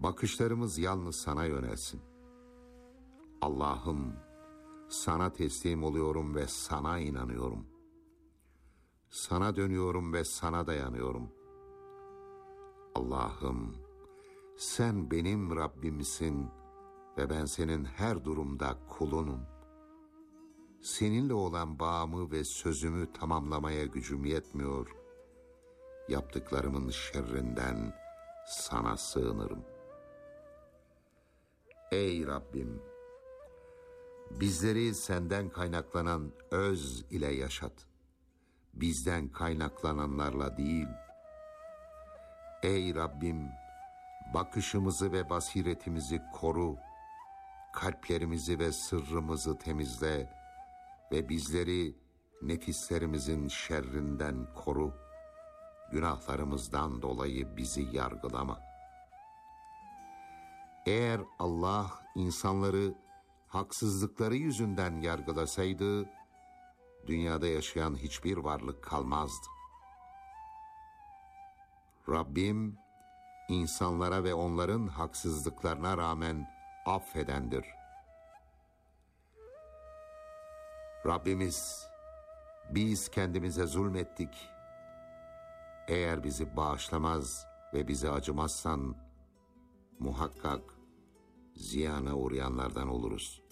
Bakışlarımız yalnız sana yönelsin. Allah'ım, sana teslim oluyorum ve sana inanıyorum. Sana dönüyorum ve sana dayanıyorum. Allah'ım, sen benim Rabbimsin ve ben senin her durumda kulunum. Seninle olan bağımı ve sözümü tamamlamaya gücüm yetmiyor. Yaptıklarımın şerrinden sana sığınırım. Ey Rabbim, bizleri senden kaynaklanan öz ile yaşat. Bizden kaynaklananlarla değil. Ey Rabbim, bakışımızı ve basiretimizi koru. Kalplerimizi ve sırrımızı temizle ve bizleri nefislerimizin şerrinden koru. Günahlarımızdan dolayı bizi yargılama. Eğer Allah insanları haksızlıkları yüzünden yargılasaydı, dünyada yaşayan hiçbir varlık kalmazdı. Rabbim, insanlara ve onların haksızlıklarına rağmen affedendir. Rabbimiz, biz kendimize zulmettik. Eğer bizi bağışlamaz ve bize acımazsan, muhakkak ziyana uğrayanlardan oluruz.